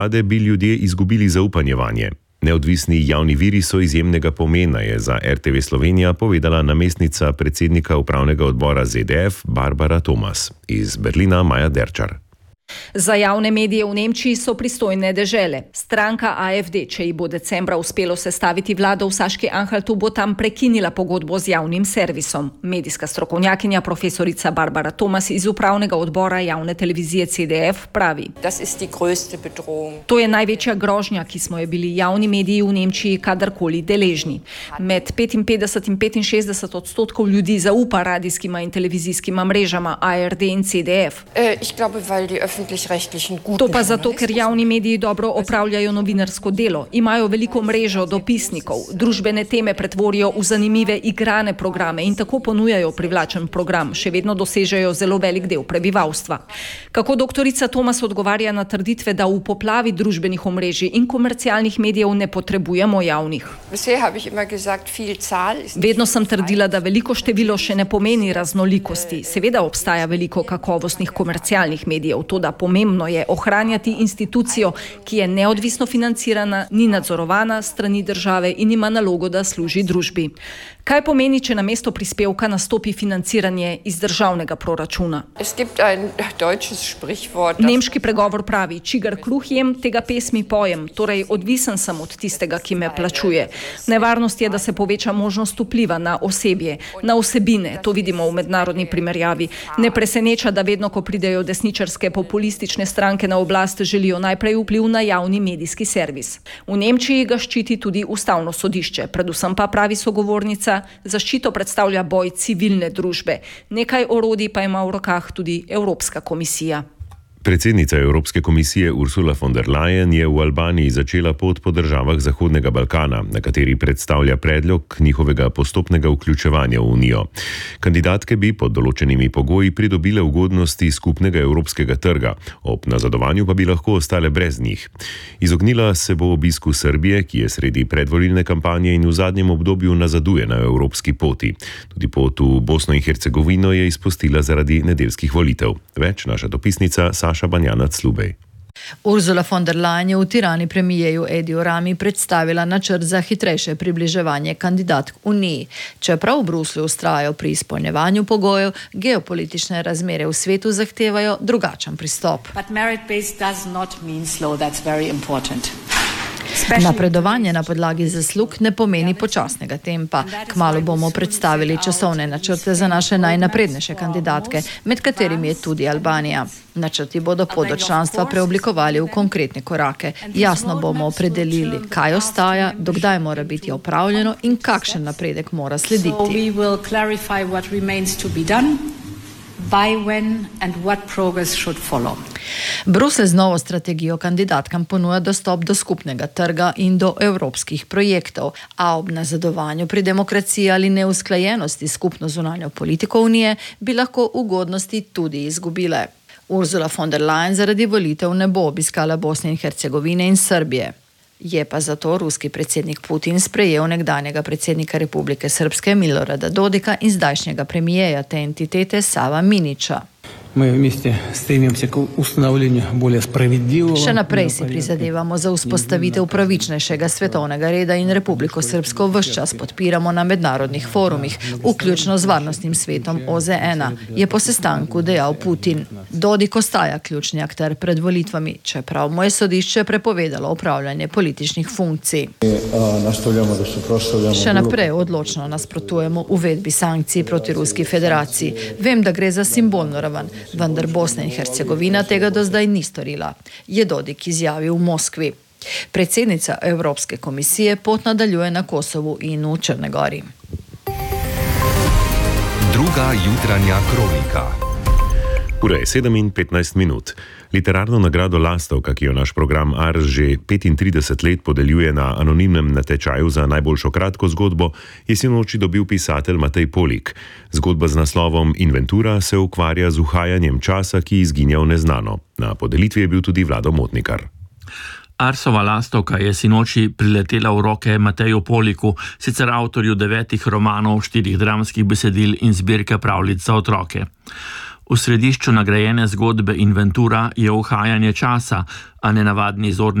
vlade bi ljudje izgubili zaupanje vanje. Neodvisni javni viri so izjemnega pomena, je za RTV Slovenija povedala namestnica predsednika upravnega odbora ZDF Barbara Thomas. Iz Berlina Maja Derčar. Za javne medije v Nemčiji so pristojne dežele. Stranka AfD, če ji bo decembra uspelo sestaviti vlado v Saški-Anhaltu, bo tam prekinila pogodbo z javnim servisom. Medijska strokovnjakinja profesorica Barbara Thomas iz upravnega odbora javne televizije CDF pravi: To je največja grožnja, ki smo je bili javni mediji v Nemčiji kadarkoli deležni. Med 55 in 65% ljudi zaupa radijskima in televizijskima mrežama ARD in CDF. To pa zato, ker javni mediji dobro opravljajo novinarsko delo, imajo veliko mrežo dopisnikov, družbene teme pretvorijo v zanimive igrane programe in tako ponujajo privlačen program, še vedno dosežejo zelo velik del prebivalstva. Kako doktorica Thomas odgovarja na trditve, da v poplavi družbenih omrežij in komercialnih medijev ne potrebujemo javnih? Vedno sem trdila, da veliko število še ne pomeni raznolikosti. Seveda obstaja veliko kakovostnih komercialnih medijev, toda pomembno je ohranjati institucijo, ki je neodvisno financirana, ni nadzorovana strani države in ima nalogo, da služi družbi. Kaj pomeni, če namesto prispevka nastopi financiranje iz državnega proračuna? Nemški pregovor pravi: čigar kruh jem, tega pesmi pojem, torej odvisen sem od tistega, ki me plačuje. Nevarnost je, da se poveča možnost vpliva na osebje, na vsebine, to vidimo v mednarodni primerjavi. Ne preseneča, da vedno, ko pridejo desničarske populistične stranke na oblast, želijo najprej vpliv na javni medijski servis. V Nemčiji ga ščiti tudi ustavno sodišče, predvsem pa, pravi sogovornica, zaščito predstavlja boj civilne družbe. Nekaj orodij pa ima v rokah tudi Evropska komisija. Predsednica Evropske komisije Ursula von der Leyen je v Albaniji začela pot po državah Zahodnega Balkana, na kateri predstavlja predlog njihovega postopnega vključevanja v Unijo. Kandidatke bi pod določenimi pogoji pridobile ugodnosti skupnega evropskega trga, ob nazadovanju pa bi lahko ostale brez njih. Izognila se bo obisku Srbije, ki je sredi predvolilne kampanje in v zadnjem obdobju nazaduje na evropski poti. Tudi pot v Bosno in Hercegovino je izpustila zaradi nedeljskih volitev. Več naša dopisnica Saša Banjanac-Lubej. Ursula von der Leyen je v Tirani premijeju Ediju Rami predstavila načrt za hitrejše približevanje kandidatk Uniji. Čeprav v Bruslju vztrajajo pri izpolnjevanju pogojev, geopolitične razmere v svetu zahtevajo drugačen pristop. Napredovanje na podlagi zaslug ne pomeni počasnega tempa. Kmalu bomo predstavili časovne načrte za naše najnaprednejše kandidatke, med katerimi je tudi Albanija. Načrti bodo pot do članstva preoblikovali v konkretne korake. Jasno bomo opredelili, kaj ostaja, dokdaj mora biti opravljeno in kakšen napredek mora slediti. By when and what progress should follow. Bruselj z novo strategijo kandidatkam ponuja dostop do skupnega trga in do evropskih projektov, a ob nazadovanju pri demokraciji ali neusklajenosti skupno zunanjo politiko Unije bi lahko ugodnosti tudi izgubile. Ursula von der Leyen zaradi volitev ne bo obiskala Bosne in Hercegovine in Srbije. Je pa zato ruski predsednik Putin sprejel nekdanjega predsednika Republike Srpske Milorada Dodika in zdajšnjega premijeja te entitete Sava Minića. Še naprej si prizadevamo za vzpostavitev pravičnejšega svetovnega reda in Republiko Srpsko ves čas podpiramo na mednarodnih forumih, vključno z varnostnim svetom OZN, je po sestanku dejal Putin. Dodik ostaja ključni akter pred volitvami, čeprav mu je sodišče prepovedalo opravljanje političnih funkcij. Še naprej odločno nasprotujemo uvedbi sankcij proti Ruski federaciji. Vem, da gre za simbolno raven, vendar Bosna in Hercegovina tega do zdaj ni storila, je Dodik izjavil v Moskvi. Predsednica Evropske komisije pot nadaljuje na Kosovu in v Črni Gori. Druga jutranja kronika. Ura je 7:15. Literarno nagrado Lastovka, ki jo naš program Ars že 35 let podeljuje na anonimnem natečaju za najboljšo kratko zgodbo, je sinoči dobil pisatelj Matej Polik. Zgodba z naslovom Inventura se ukvarja z uhajanjem časa, ki izginja v neznano. Na podelitvi je bil tudi Vlado Motnikar. Arsova lastovka je sinoči priletela v roke Mateju Poliku, sicer avtorju 9 romanov, 4 dramskih besedil in zbirke pravljic za otroke. V središču nagrajene zgodbe Inventura je uhajanje časa, a nenavadni zorni